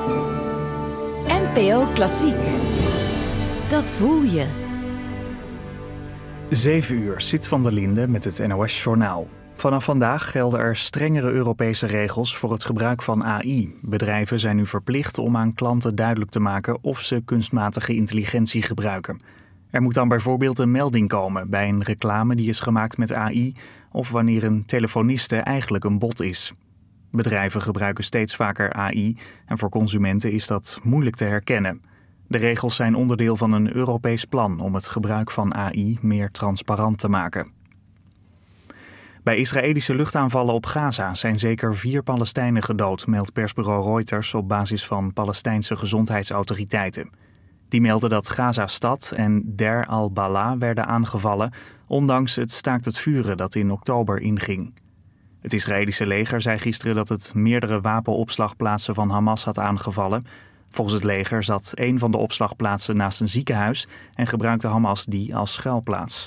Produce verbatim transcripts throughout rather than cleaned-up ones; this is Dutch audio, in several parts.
N P O Klassiek. Dat voel je. Zeven uur, Sit van der Linde met het N O S-journaal. Vanaf vandaag gelden er strengere Europese regels voor het gebruik van A I. Bedrijven zijn nu verplicht om aan klanten duidelijk te maken of ze kunstmatige intelligentie gebruiken. Er moet dan bijvoorbeeld een melding komen bij een reclame die is gemaakt met A I of wanneer een telefoniste eigenlijk een bot is. Bedrijven gebruiken steeds vaker A I en voor consumenten is dat moeilijk te herkennen. De regels zijn onderdeel van een Europees plan om het gebruik van A I meer transparant te maken. Bij Israëlische luchtaanvallen op Gaza zijn zeker vier Palestijnen gedood, meldt persbureau Reuters op basis van Palestijnse gezondheidsautoriteiten. Die melden dat Gaza-stad en Der al-Bala werden aangevallen, ondanks het staakt het vuren dat in oktober inging. Het Israëlische leger zei gisteren dat het meerdere wapenopslagplaatsen van Hamas had aangevallen. Volgens het leger zat een van de opslagplaatsen naast een ziekenhuis en gebruikte Hamas die als schuilplaats.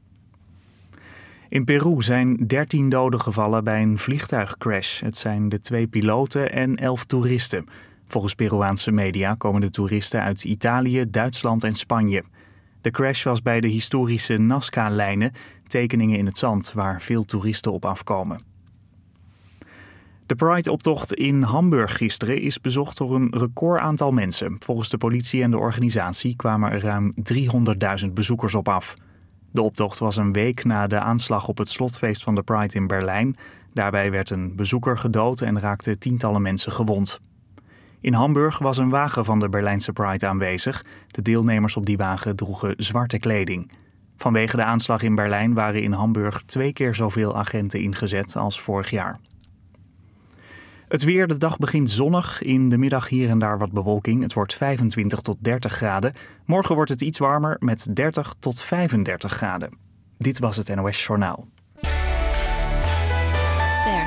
In Peru zijn dertien doden gevallen bij een vliegtuigcrash. Het zijn de twee piloten en elf toeristen. Volgens Peruaanse media komen de toeristen uit Italië, Duitsland en Spanje. De crash was bij de historische Nazca-lijnen, tekeningen in het zand waar veel toeristen op afkomen. De Pride-optocht in Hamburg gisteren is bezocht door een record aantal mensen. Volgens de politie en de organisatie kwamen er ruim driehonderdduizend bezoekers op af. De optocht was een week na de aanslag op het slotfeest van de Pride in Berlijn. Daarbij werd een bezoeker gedood en raakten tientallen mensen gewond. In Hamburg was een wagen van de Berlijnse Pride aanwezig. De deelnemers op die wagen droegen zwarte kleding. Vanwege de aanslag in Berlijn waren in Hamburg twee keer zoveel agenten ingezet als vorig jaar. Het weer, de dag begint zonnig. In de middag hier en daar wat bewolking. Het wordt vijfentwintig tot dertig graden. Morgen wordt het iets warmer met dertig tot vijfendertig graden. Dit was het N O S Journaal. Ster.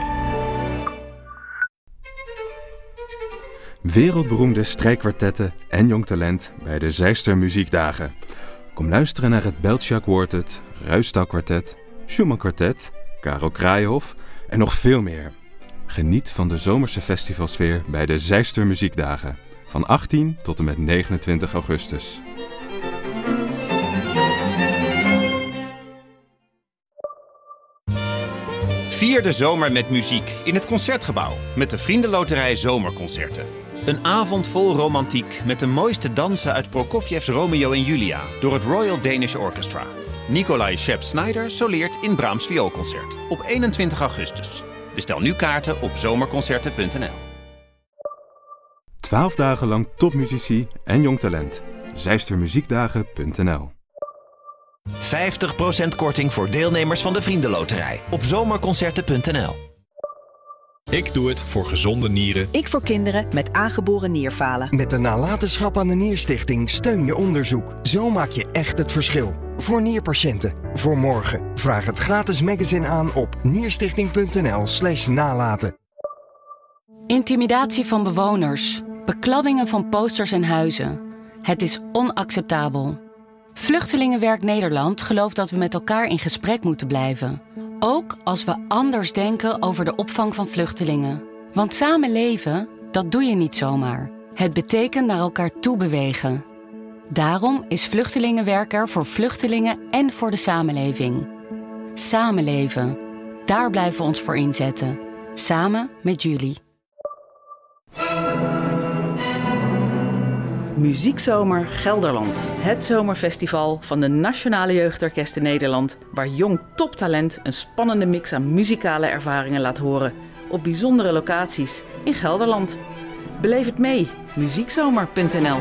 Wereldberoemde strijkkwartetten en jong talent bij de Zijster Muziekdagen. Kom luisteren naar het Beltja Quartet, Ruisdael Kwartet, Schumann Kwartet, Karel Kraaienhof en nog veel meer. Geniet van de zomerse festivalsfeer bij de Zijster Muziekdagen. Van achttien tot en met negenentwintig augustus. Vier de zomer met muziek in het Concertgebouw met de Vriendenloterij Zomerconcerten. Een avond vol romantiek met de mooiste dansen uit Prokofjevs Romeo en Julia door het Royal Danish Orchestra. Nikolai Shep-Snyder soleert in Brahms Vioolconcert op eenentwintig augustus. Bestel nu kaarten op zomerconcerten punt n l. Twaalf dagen lang topmuzici en jong talent. Zijstermuziekdagen punt n l. vijftig procent korting voor deelnemers van de Vriendenloterij op zomerconcerten punt n l. Ik doe het voor gezonde nieren. Ik voor kinderen met aangeboren nierfalen. Met de nalatenschap aan de Nierstichting steun je onderzoek. Zo maak je echt het verschil. Voor nierpatiënten. Voor morgen. Vraag het gratis magazine aan op nierstichting punt n l slash nalaten. Intimidatie van bewoners. Bekladdingen van posters en huizen. Het is onacceptabel. Vluchtelingenwerk Nederland gelooft dat we met elkaar in gesprek moeten blijven. Ook als we anders denken over de opvang van vluchtelingen. Want samen leven, dat doe je niet zomaar. Het betekent naar elkaar toe bewegen. Daarom is Vluchtelingenwerk er voor vluchtelingen en voor de samenleving. Samenleven. Daar blijven we ons voor inzetten. Samen met jullie. Muziekzomer Gelderland. Het zomerfestival van de Nationale Jeugdorkesten Nederland, waar jong toptalent een spannende mix aan muzikale ervaringen laat horen op bijzondere locaties in Gelderland. Beleef het mee. muziekzomer punt n l.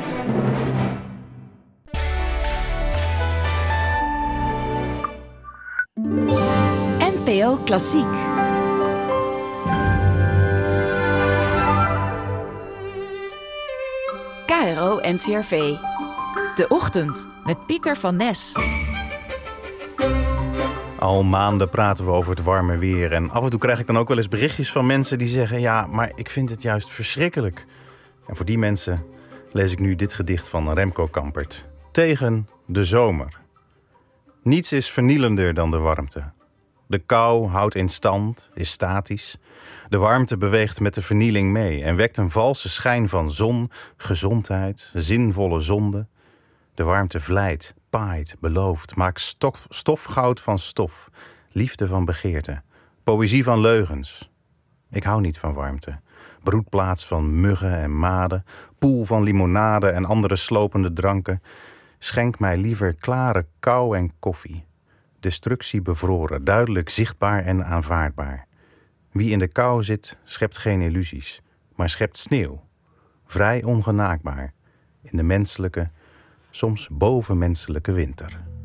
N P O Klassiek. K R O N C R V. De Ochtend met Pieter van Nes. Al maanden praten we over het warme weer. En af en toe krijg ik dan ook wel eens berichtjes van mensen die zeggen: ja, maar ik vind het juist verschrikkelijk. En voor die mensen lees ik nu dit gedicht van Remco Kampert. Tegen de zomer. Niets is vernielender dan de warmte. De kou houdt in stand, is statisch. De warmte beweegt met de vernieling mee en wekt een valse schijn van zon, gezondheid, zinvolle zonde. De warmte vlijt, paait, belooft, maakt stof, stofgoud van stof, liefde van begeerte, poëzie van leugens. Ik hou niet van warmte. Broedplaats van muggen en maden, poel van limonade en andere slopende dranken. Schenk mij liever klare kou en koffie. Destructie bevroren, duidelijk zichtbaar en aanvaardbaar. Wie in de kou zit, schept geen illusies, maar schept sneeuw. Vrij ongenaakbaar, in de menselijke, soms bovenmenselijke winter.